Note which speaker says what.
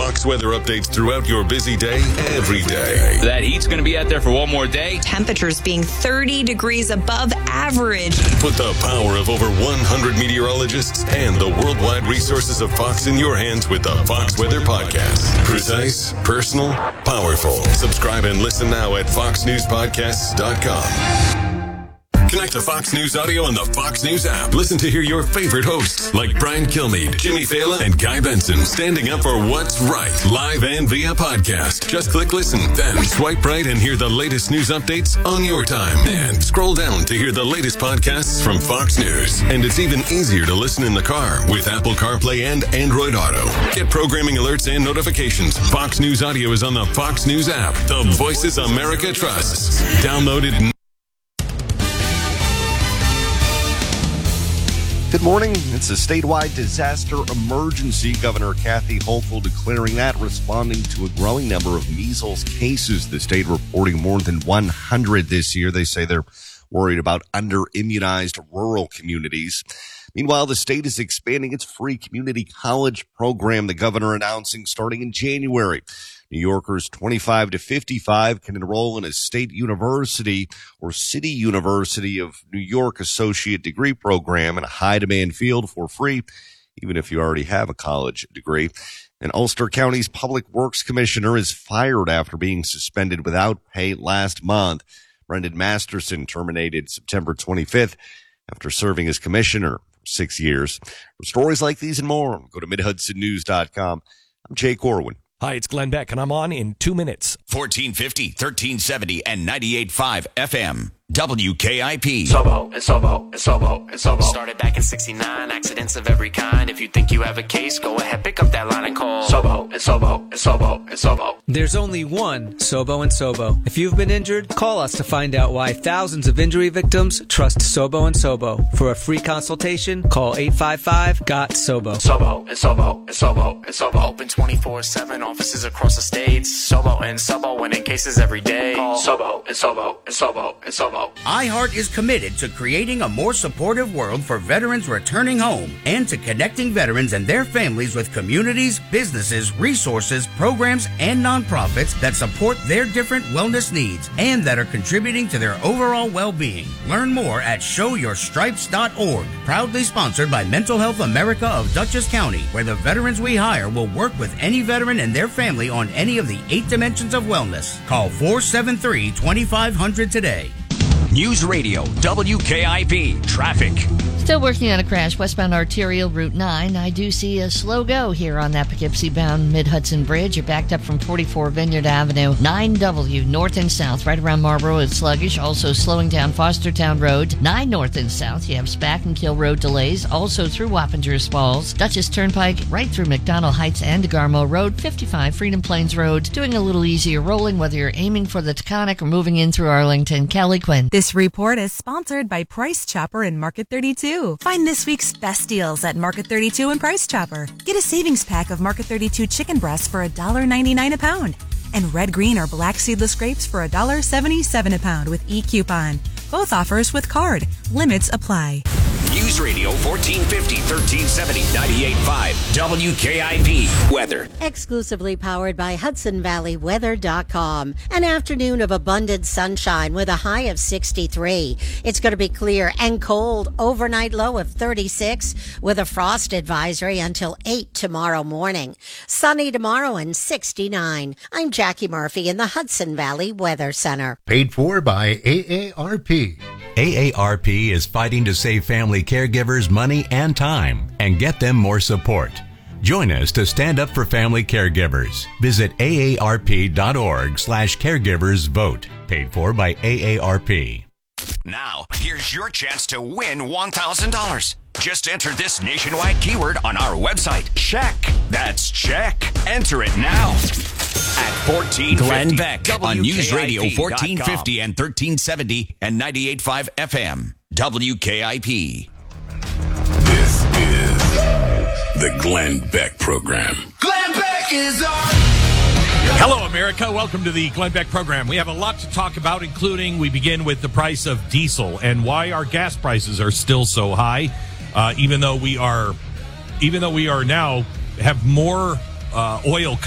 Speaker 1: Fox weather updates throughout your busy day, every day.
Speaker 2: That heat's going to be out there for one more day.
Speaker 3: Temperatures being 30 degrees above average.
Speaker 1: Put the power of over 100 meteorologists and the worldwide resources of Fox in your hands with the Fox Weather Podcast. Precise, personal, powerful. Subscribe and listen now at foxnewspodcasts.com. Connect to Fox News Audio on the Fox News app. Listen to hear your favorite hosts like Brian Kilmeade, Jimmy Fallon, and Guy Benson standing up for what's right, live and via podcast. Just click listen, then swipe right and hear the latest news updates on your time. And scroll down to hear the latest podcasts from Fox News. And it's even easier to listen in the car with Apple CarPlay and Android Auto. Get programming alerts and notifications. Fox News Audio is on the Fox News app. The Voices America trusts. Download it now.
Speaker 4: Good morning. It's a statewide disaster emergency. Governor Kathy Hochul declaring that, responding to a growing number of measles cases. The state reporting more than 100 this year. They say they're worried about under-immunized rural communities. Meanwhile, the state is expanding its free community college program, the governor announcing starting in January. New Yorkers 25 to 55 can enroll in a state university or City University of New York associate degree program in a high-demand field for free, even if you already have a college degree. And Ulster County's Public Works Commissioner is fired after being suspended without pay last month. Brendan Masterson terminated September 25th after serving as commissioner for 6 years. For stories like these and more, go to MidHudsonNews.com. I'm Jay Corwin.
Speaker 5: Hi, it's Glenn Beck, and I'm on in 2 minutes.
Speaker 6: 1450, 1370, and 98.5 FM. WKIP.
Speaker 7: Sobo and Sobo and Sobo and Sobo.
Speaker 8: Started back in 69, accidents of every kind. If you think you have a case, go ahead, pick up that line and call.
Speaker 7: Sobo and Sobo and Sobo and Sobo.
Speaker 9: There's only one Sobo and Sobo. If you've been injured, call us to find out why thousands of injury victims trust Sobo and Sobo. For a free consultation, call 855-GOT-SOBO.
Speaker 7: Sobo and Sobo and Sobo and Sobo.
Speaker 8: Open 24/7, offices across the states. Sobo and Sobo, winning cases every day. Call
Speaker 7: Sobo and Sobo and Sobo and Sobo.
Speaker 6: iHeart is committed to creating a more supportive world for veterans returning home and to connecting veterans and their families with communities, businesses, resources, programs, and nonprofits that support their different wellness needs and that are contributing to their overall well-being. Learn more at showyourstripes.org. Proudly sponsored by Mental Health America of Dutchess County, where the veterans we hire will work with any veteran and their family on any of the 8 dimensions of wellness. Call 473-2500 today. News Radio, WKIP, traffic.
Speaker 10: Still working on a crash westbound arterial Route 9. I do see a slow go here on that Poughkeepsie-bound Mid-Hudson Bridge. You're backed up from 44 Vineyard Avenue. 9W north and south, right around Marlboro, it's sluggish. Also slowing down Fostertown Road. 9 north and south, you have Spack and Kill Road delays. Also through Wappingers Falls. Dutchess Turnpike, right through McDonald Heights and DeGarmo Road. 55 Freedom Plains Road. Doing a little easier rolling, whether you're aiming for the Taconic or moving in through Arlington. Kelly Quinn.
Speaker 11: This report is sponsored by Price Chopper and Market 32. Find this week's best deals at Market 32 and Price Chopper. Get a savings pack of Market 32 chicken breasts for $1.99 a pound. And red, green, or black seedless grapes for $1.77 a pound with e-coupon. Both offers with card. Limits apply.
Speaker 6: News Radio 1450, 1370, 98.5 WKIP. Weather.
Speaker 12: Exclusively powered by HudsonValleyWeather.com. An afternoon of abundant sunshine with a high of 63. It's going to be clear and cold. Overnight low of 36 with a frost advisory until 8 tomorrow morning. Sunny tomorrow and 69. I'm Jackie Murphy in the Hudson Valley Weather Center.
Speaker 13: Paid for by AARP.
Speaker 14: AARP is fighting to save family caregivers money and time and get them more support. Join us to stand up for family caregivers. Visit aarp.org/caregivers vote. Paid for by AARP.
Speaker 6: Now, here's your chance to win $1,000. Just enter this nationwide keyword on our website. Check. That's check. Enter it now. At 1450
Speaker 15: Glenn Beck
Speaker 6: on News Radio 1450 and 1370 and 98.5 FM. WKIP.
Speaker 1: This is the Glenn Beck Program.
Speaker 7: Glenn Beck is on.
Speaker 5: Hello, America. Welcome to the Glenn Beck Program. We have a lot to talk about, including we begin with the price of diesel and why our gas prices are still so high, even though we are now have more oil